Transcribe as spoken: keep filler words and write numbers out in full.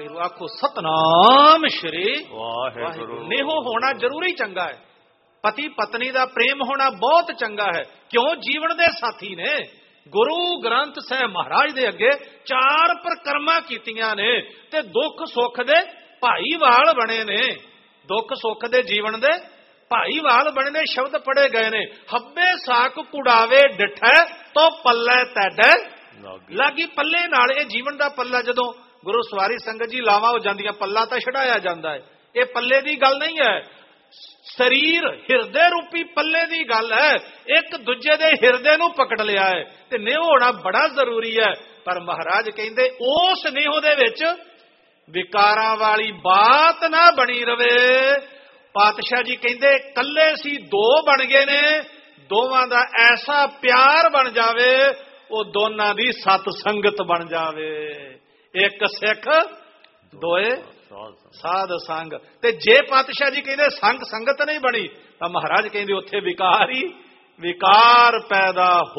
वाहिगुरू आखो सतनाम श्री वाहिगुरू। नेहो होना जरूरी चंगा है, पति पत्नी का प्रेम होना बहुत चंगा है। क्यों? जीवन दे साथी ने। गुरु ग्रंथ साहिब महाराज दे अगे चार परिक्रमा कीतियां ने ते दुख सुख दे भाईवाल बने ने। दुख सुख दे जीवन दे भाईवाल बने ने। शब्द पढ़े गए ने, हब्बे साक कुड़ावे डिठै तो पल्ले तैडै लागी। पल्ले नाल ये जीवन का पल्ला जदों गुरु सवारी संगत जी लावां हो जांदियां, पल्ला तां छड़ाया जांदा है। ये पल्ले दी गल नहीं है, शरीर हिरदे रूपी पल्ले दी गल है। एक दूजे दे हिरदे नूं पकड़ लिया है ते नेहो होना बड़ा जरूरी है। पर महाराज कहंदे उस नेहो दे विच विकारां वाली बात ना बनी रवे। पातशाह जी कहंदे कल्ले सी दो बन गए ने, दोवां दा ऐसा प्यार बन जावे वो दोनां दी सत संगत बन जावे। एक सिख दोए साध संग। ते जे पातशाह जी कहंदे संग संगत नहीं बनी तां महाराज कहंदे उत्थे विकार ही विकार पैदा